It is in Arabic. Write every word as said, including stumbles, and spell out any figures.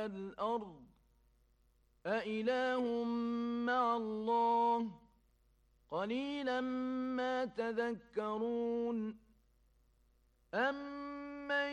الأرض أإله مع الله قليلا ما تذكرون أمن